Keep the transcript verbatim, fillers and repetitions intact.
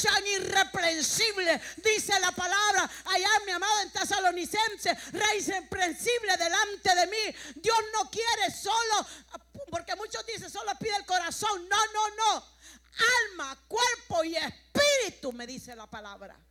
sean irreprensibles, dice la palabra allá, mi amado, en Tesalonicenses, irreprensible delante de mí. Dios no quiere solo, porque muchos dicen solo pide el corazón. No, no, no. Alma, cuerpo y espíritu, me dice la palabra.